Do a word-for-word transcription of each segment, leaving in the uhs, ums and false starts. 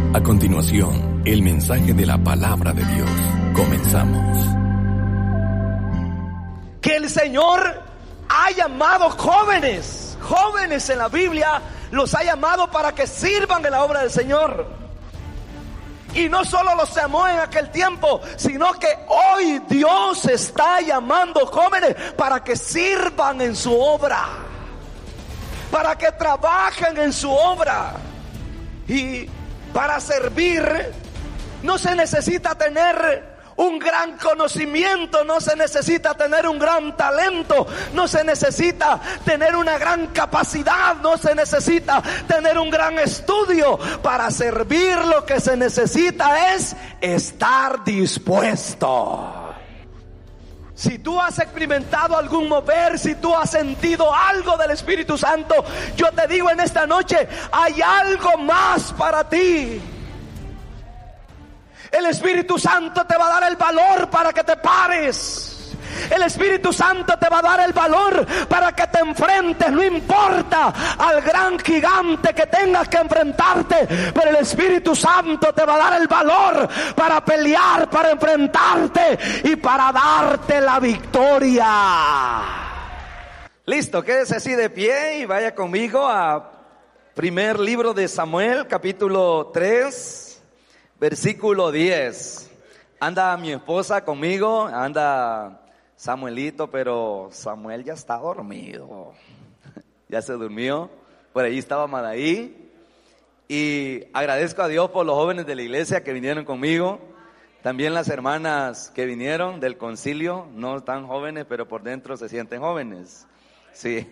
A continuación, el mensaje de la palabra de Dios. Comenzamos. Que el Señor ha llamado jóvenes, jóvenes en la Biblia, los ha llamado para que sirvan en la obra del Señor. Y no solo los llamó en aquel tiempo, sino que hoy Dios está llamando jóvenes para que sirvan en su obra, para que trabajen en su obra. Y para servir no se necesita tener un gran conocimiento, no se necesita tener un gran talento, no se necesita tener una gran capacidad, no se necesita tener un gran estudio. Para servir lo que se necesita es estar dispuesto. Si tú has experimentado algún mover, si tú has sentido algo del Espíritu Santo, yo te digo en esta noche, hay algo más para ti. El Espíritu Santo te va a dar el valor para que te pares. El Espíritu Santo te va a dar el valor para que te enfrentes. No importa al gran gigante que tengas que enfrentarte, pero el Espíritu Santo te va a dar el valor para pelear, para enfrentarte y para darte la victoria. Listo, quédese así de pie y vaya conmigo a primer libro de Samuel, capítulo tres. Versículo diez. Anda mi esposa conmigo, anda Samuelito, pero Samuel ya está dormido. Ya se durmió. Por ahí estaba Madaí. Y agradezco a Dios por los jóvenes de la iglesia que vinieron conmigo. También las hermanas que vinieron del concilio, no tan jóvenes, pero por dentro se sienten jóvenes. Sí.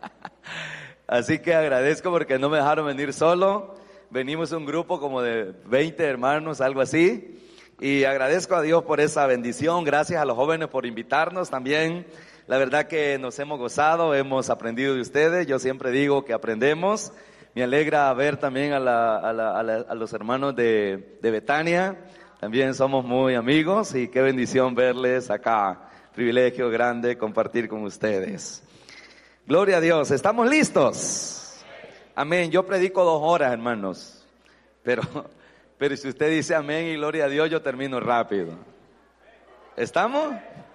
Así que agradezco porque no me dejaron venir solo. Venimos un grupo como de veinte hermanos, algo así, y agradezco a Dios por esa bendición. Gracias a los jóvenes por invitarnos también. La verdad que nos hemos gozado, hemos aprendido de ustedes. Yo siempre digo que aprendemos. Me alegra ver también a, la, a, la, a, la, a los hermanos de, de Betania. También somos muy amigos y qué bendición verles acá. Privilegio grande compartir con ustedes. Gloria a Dios. ¿Estamos listos? Amén. Yo predico dos horas, hermanos. Pero, pero si usted dice amén y gloria a Dios, yo termino rápido. ¿Estamos?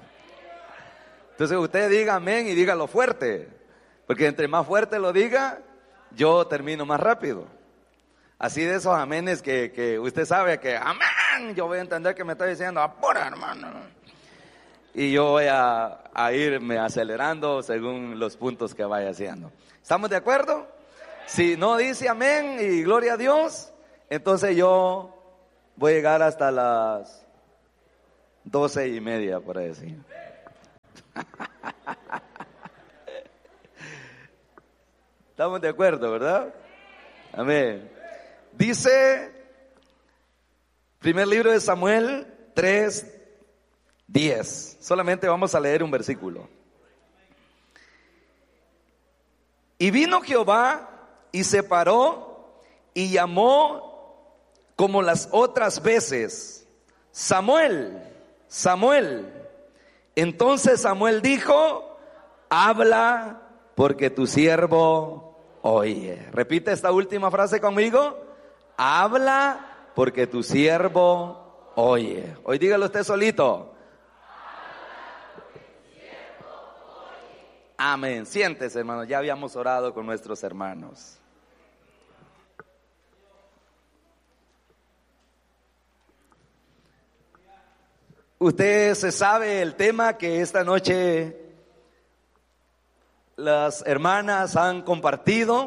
Entonces usted diga amén y dígalo fuerte. Porque entre más fuerte lo diga, yo termino más rápido. Así de esos amenes que, que usted sabe que amén, yo voy a entender que me está diciendo apura, hermano. Y yo voy a, a irme acelerando según los puntos que vaya haciendo. ¿Estamos de acuerdo? Si no dice amén y gloria a Dios, entonces yo voy a llegar hasta las doce y media, por ahí decir. Estamos de acuerdo, ¿verdad? Amén. Dice, primer libro de Samuel tres, diez. Solamente vamos a leer un versículo. Y vino Jehová y se paró y llamó como las otras veces, Samuel, Samuel. Entonces Samuel dijo, habla porque tu siervo oye. Repite esta última frase conmigo, habla porque tu siervo oye. Hoy dígalo usted solito. Amén. Siéntese, hermano. Ya habíamos orado con nuestros hermanos. Usted se sabe el tema que esta noche las hermanas han compartido,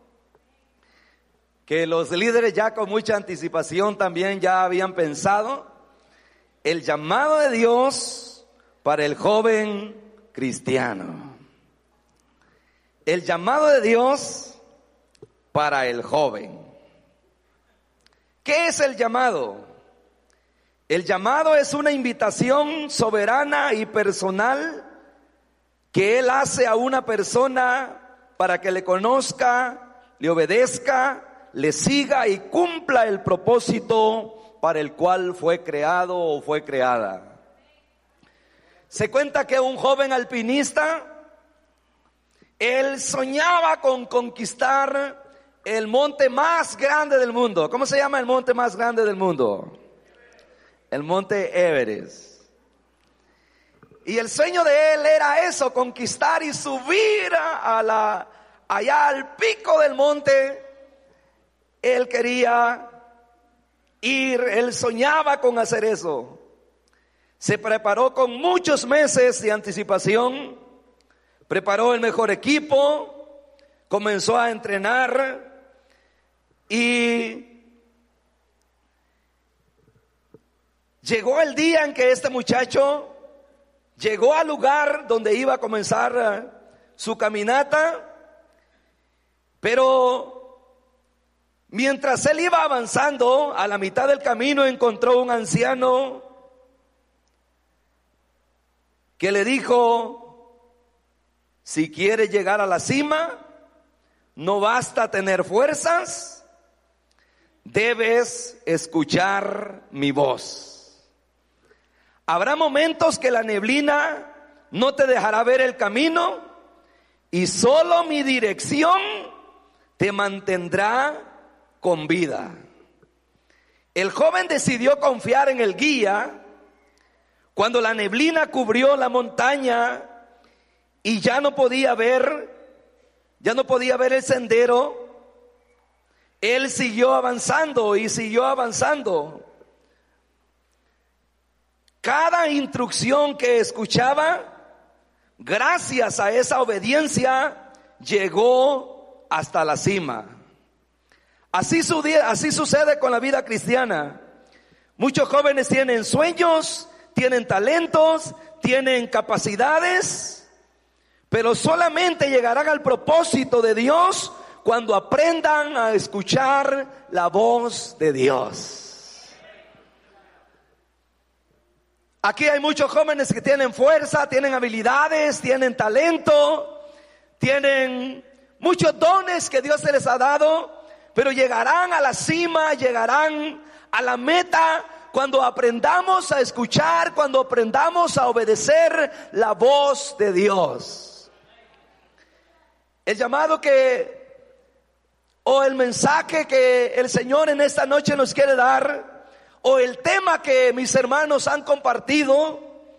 que los líderes ya con mucha anticipación también ya habían pensado, el llamado de Dios para el joven cristiano. El llamado de Dios para el joven. ¿Qué es el llamado? El llamado es una invitación soberana y personal que Él hace a una persona para que le conozca, le obedezca, le siga y cumpla el propósito para el cual fue creado o fue creada. Se cuenta que un joven alpinista, él soñaba con conquistar el monte más grande del mundo. ¿Cómo se llama el monte más grande del mundo? El monte Everest. Y el sueño de él era eso, conquistar y subir a la, allá al pico del monte. Él quería ir, él soñaba con hacer eso. Se preparó con muchos meses de anticipación, preparó el mejor equipo, comenzó a entrenar y llegó el día en que este muchacho llegó al lugar donde iba a comenzar su caminata, pero mientras él iba avanzando, a la mitad del camino encontró un anciano que le dijo: si quieres llegar a la cima, no basta tener fuerzas, debes escuchar mi voz. Habrá momentos que la neblina no te dejará ver el camino y solo mi dirección te mantendrá con vida. El joven decidió confiar en el guía. Cuando la neblina cubrió la montaña y ya no podía ver, ya no podía ver el sendero, él siguió avanzando y siguió avanzando. Cada instrucción que escuchaba, gracias a esa obediencia, llegó hasta la cima. Así, su, así sucede con la vida cristiana. Muchos jóvenes tienen sueños, tienen talentos, tienen capacidades, pero solamente llegarán al propósito de Dios cuando aprendan a escuchar la voz de Dios. Aquí hay muchos jóvenes que tienen fuerza, tienen habilidades, tienen talento, tienen muchos dones que Dios se les ha dado, pero llegarán a la cima, llegarán a la meta cuando aprendamos a escuchar, cuando aprendamos a obedecer la voz de Dios. El llamado que, o el mensaje que el Señor en esta noche nos quiere dar, o el tema que mis hermanos han compartido,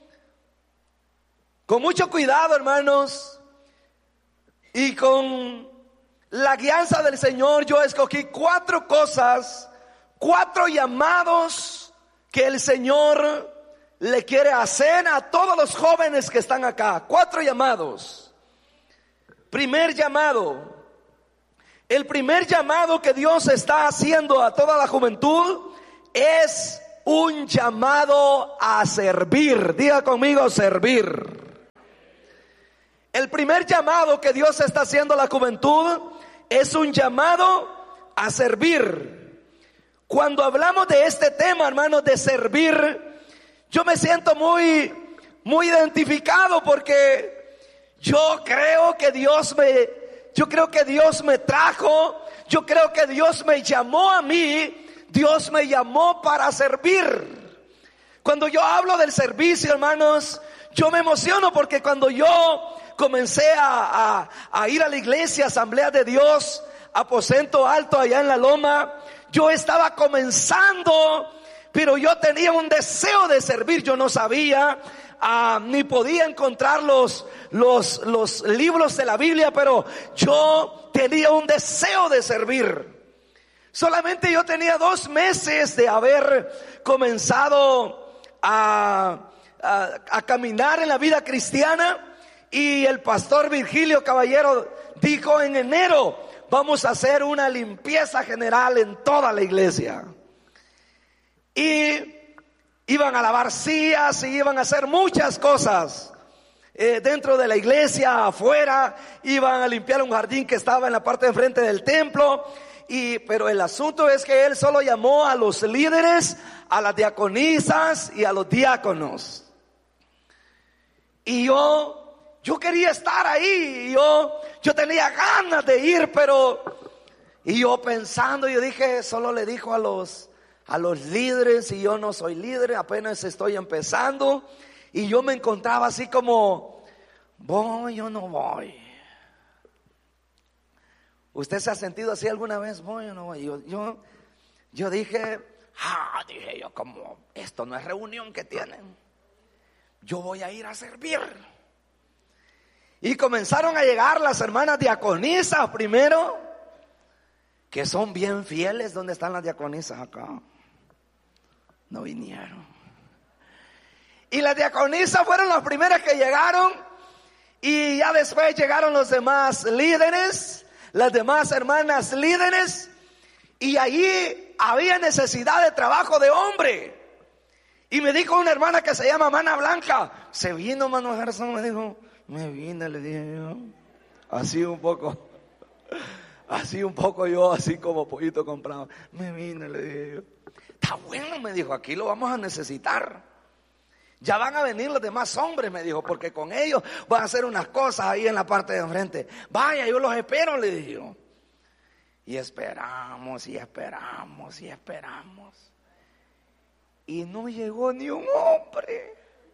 con mucho cuidado, hermanos, y con la guianza del Señor, yo escogí cuatro cosas, cuatro llamados que el Señor le quiere hacer a todos los jóvenes que están acá. Cuatro llamados. Primer llamado. El primer llamado que Dios está haciendo a toda la juventud es un llamado a servir. Diga conmigo, servir. El primer llamado que Dios está haciendo a la juventud es un llamado a servir. Cuando hablamos de este tema, hermanos, de servir, yo me siento muy, muy identificado porque yo creo que Dios me, yo creo que Dios me trajo, yo creo que Dios me llamó a mí, Dios me llamó para servir. Cuando yo hablo del servicio, hermanos, yo me emociono porque cuando yo comencé a, a, a ir a la iglesia, Asamblea de Dios, Aposento Alto allá en la Loma, yo estaba comenzando, pero yo tenía un deseo de servir. Yo no sabía, uh, ni podía encontrar los, los, los libros de la Biblia, pero yo tenía un deseo de servir. Solamente yo tenía dos meses de haber comenzado a, a, a caminar en la vida cristiana, y el pastor Virgilio Caballero dijo: en enero vamos a hacer una limpieza general en toda la iglesia. Y iban a lavar sillas y iban a hacer muchas cosas eh, dentro de la iglesia, afuera. Iban a limpiar un jardín que estaba en la parte de enfrente del templo. Y, pero el asunto es que él solo llamó a los líderes, a las diaconisas y a los diáconos. Y yo... Yo quería estar ahí, y yo, yo tenía ganas de ir, pero, y yo pensando, yo dije, solo le dijo a los, a los líderes, y yo no soy líder, apenas estoy empezando, y yo me encontraba así como, voy o no voy, ¿Usted se ha sentido así alguna vez? Voy o no voy. Yo, yo, yo dije, ah, dije yo, como esto no es reunión que tienen, yo voy a ir a servir. Y comenzaron a llegar las hermanas diaconisas primero, que son bien fieles. ¿Dónde están las diaconisas acá? No vinieron. Y las diaconisas fueron las primeras que llegaron, y ya después llegaron los demás líderes, las demás hermanas líderes, y allí había necesidad de trabajo de hombre. Y me dijo una hermana que se llama Mana Blanca, se vino Mano Gerson, me dijo, me vine, le dije yo, así un poco, así un poco yo, así como pollito comprado, me vine, le dije yo. Está bueno, me dijo, aquí lo vamos a necesitar. Ya van a venir los demás hombres, me dijo, porque con ellos van a hacer unas cosas ahí en la parte de enfrente. Vaya, yo los espero, le dije yo. Y esperamos, y esperamos, y esperamos. Y no llegó ni un hombre.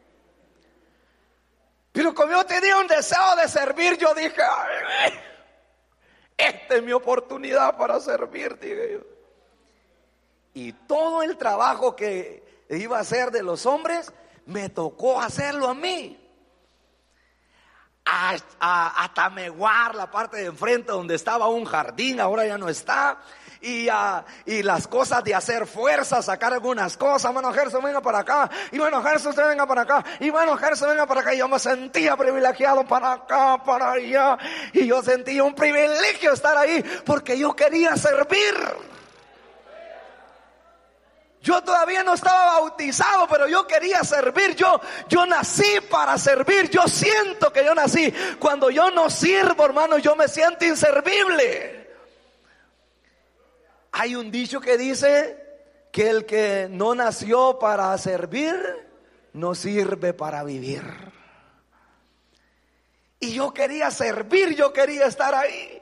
Pero como yo tenía un deseo de servir, yo dije, ay, esta es mi oportunidad para servir, dije yo. Y todo el trabajo que iba a hacer de los hombres, me tocó hacerlo a mí. A, a, a tameguar la parte de enfrente donde estaba un jardín, ahora ya no está. Y, a, y las cosas de hacer fuerza, sacar algunas cosas. Mano Gerson, venga para acá. Y bueno, Gerson, usted venga para acá. Y bueno, Gerson, venga para acá. Y yo me sentía privilegiado para acá, para allá. Y yo sentía un privilegio estar ahí, porque yo quería servir. Yo todavía no estaba bautizado, pero yo quería servir. Yo, yo nací para servir. Yo siento que yo nací. Cuando yo no sirvo, hermano, yo me siento inservible. Hay un dicho que dice que el que no nació para servir, no sirve para vivir. Y yo quería servir, yo quería estar ahí.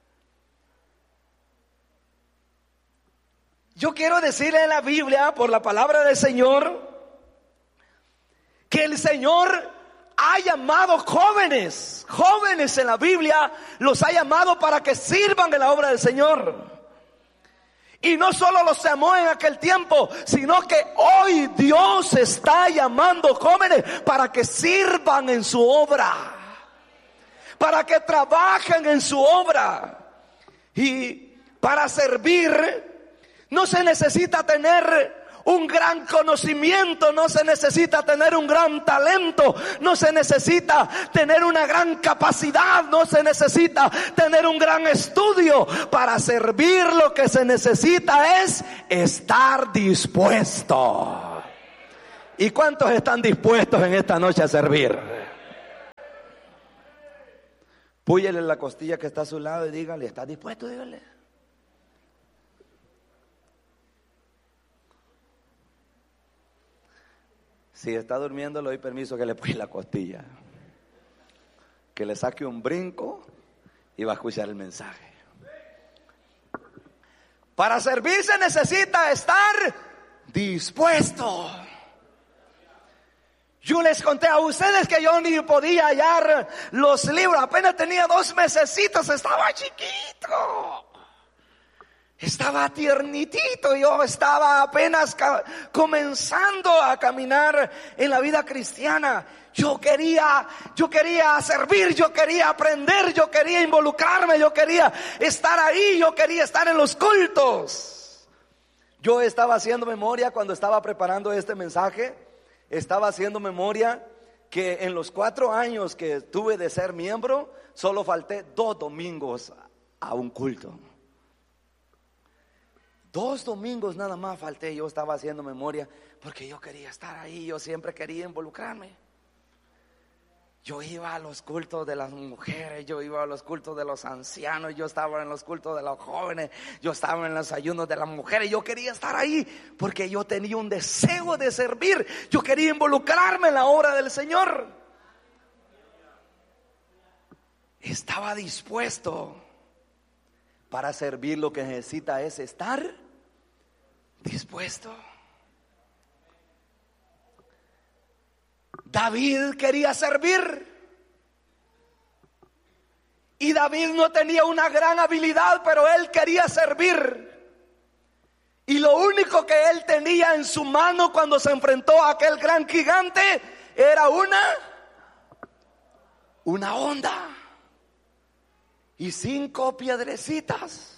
Yo quiero decirle en la Biblia, por la palabra del Señor, que el Señor ha llamado jóvenes, jóvenes en la Biblia, los ha llamado para que sirvan en la obra del Señor. Y no solo los llamó en aquel tiempo, sino que hoy Dios está llamando jóvenes para que sirvan en su obra, para que trabajen en su obra. Y para servir no se necesita tener un gran conocimiento, no se necesita tener un gran talento, no se necesita tener una gran capacidad, no se necesita tener un gran estudio. Para servir lo que se necesita es estar dispuesto. ¿Y cuántos están dispuestos en esta noche a servir? Púyele la costilla que está a su lado y dígale, ¿estás dispuesto? Dígale. Si está durmiendo, le doy permiso que le puye la costilla, que le saque un brinco y va a escuchar el mensaje. Para servir se necesita estar dispuesto. Yo les conté a ustedes que yo ni podía hallar los libros, apenas tenía dos mesecitos, estaba chiquito. Estaba tiernitito, yo estaba apenas ca- comenzando a caminar en la vida cristiana. Yo quería, yo quería servir, yo quería aprender, yo quería involucrarme, yo quería estar ahí, yo quería estar en los cultos. Yo estaba haciendo memoria cuando estaba preparando este mensaje, estaba haciendo memoria que en los cuatro años que tuve de ser miembro, solo falté dos domingos a un culto. Dos domingos nada más falté. Yo estaba haciendo memoria porque yo quería estar ahí, yo siempre quería involucrarme. Yo iba a los cultos de las mujeres, yo iba a los cultos de los ancianos, yo estaba en los cultos de los jóvenes, yo estaba en los ayunos de las mujeres. Yo quería estar ahí porque yo tenía un deseo de servir, yo quería involucrarme en la obra del Señor. Estaba dispuesto. Para servir lo que necesita es estar dispuesto. David quería servir Y David no tenía una gran habilidad, pero él quería servir. Y lo único que él tenía en su mano cuando se enfrentó a aquel gran gigante era una, una honda y cinco piedrecitas.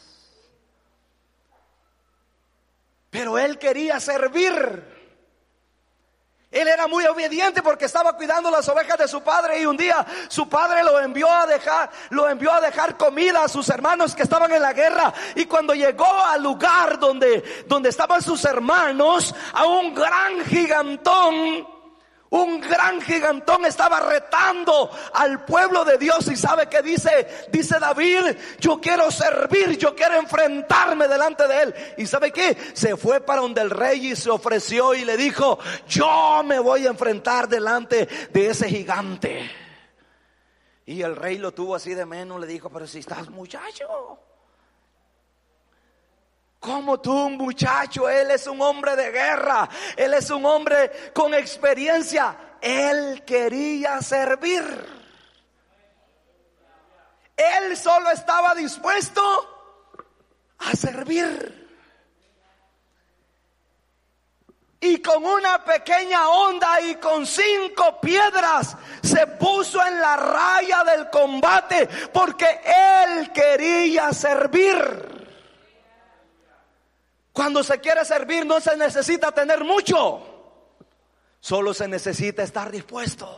Pero él quería servir. Él era muy obediente porque estaba cuidando las ovejas de su padre, y un día su padre lo envió a dejar, lo envió a dejar comida a sus hermanos que estaban en la guerra. Y cuando llegó al lugar donde, donde estaban sus hermanos, a un gran gigantón, un gran gigantón estaba retando al pueblo de Dios. Y sabe qué dice, dice David: yo quiero servir, yo quiero enfrentarme delante de él. Y sabe qué, se fue para donde el rey y se ofreció y le dijo: yo me voy a enfrentar delante de ese gigante. Y el rey lo tuvo así de menos, le dijo: pero si estás muchacho, como tú, un muchacho, él es un hombre de guerra, él es un hombre con experiencia. Él quería servir. Él solo estaba dispuesto a servir. Y con una pequeña honda y con cinco piedras se puso en la raya del combate, porque él quería servir. Cuando se quiere servir no se necesita tener mucho, solo se necesita estar dispuesto.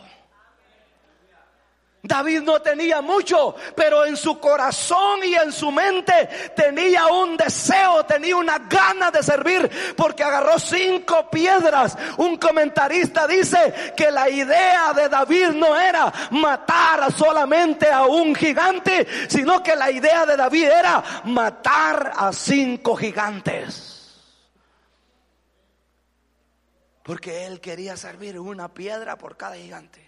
David no tenía mucho, pero en su corazón y en su mente tenía un deseo, tenía una gana de servir, porque agarró cinco piedras. Un comentarista dice que la idea de David no era matar solamente a un gigante, sino que la idea de David era matar a cinco gigantes, porque él quería servir, una piedra por cada gigante.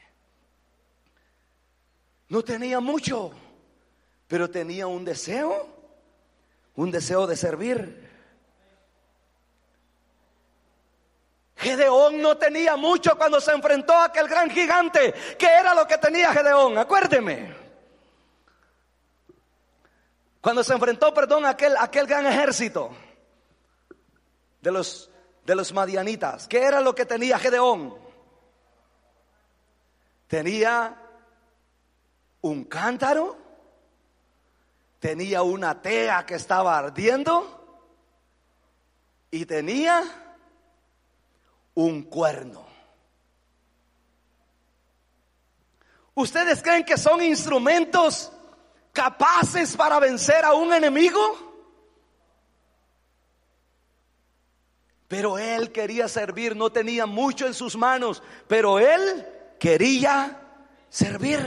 No tenía mucho, pero tenía un deseo, un deseo de servir. Gedeón no tenía mucho cuando se enfrentó a aquel gran gigante. ¿Qué era lo que tenía Gedeón? Acuérdeme. Cuando se enfrentó, perdón, a aquel, aquel gran ejército de los, de los madianitas, ¿qué era lo que tenía Gedeón? Tenía un cántaro, tenía una tea que estaba ardiendo y tenía un cuerno. ¿Ustedes creen que son instrumentos capaces para vencer a un enemigo? Pero él quería servir, no tenía mucho en sus manos, pero él quería servir.